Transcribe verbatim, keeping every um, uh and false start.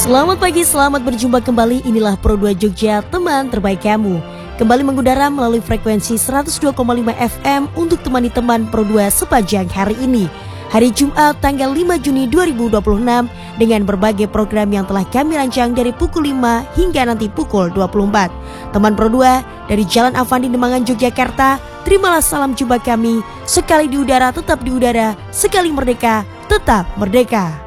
Selamat pagi, selamat berjumpa kembali. Inilah Pro dua Jogja, teman terbaik kamu. Kembali mengudara melalui frekuensi seratus dua koma lima F M untuk temani teman Pro dua sepanjang hari ini. Hari Jumat tanggal lima Juni dua ribu dua puluh enam dengan berbagai program yang telah kami rancang dari pukul lima hingga nanti pukul dua puluh empat. Teman Pro dua dari Jalan Avandi Demangan Yogyakarta, terimalah salam jumpa kami. Sekali di udara tetap di udara, sekali merdeka tetap merdeka.